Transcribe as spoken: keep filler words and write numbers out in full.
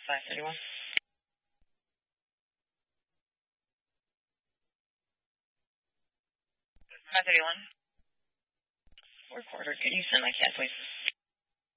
five thirty-one. five thirty-one. Recorder, can you send my cat, please?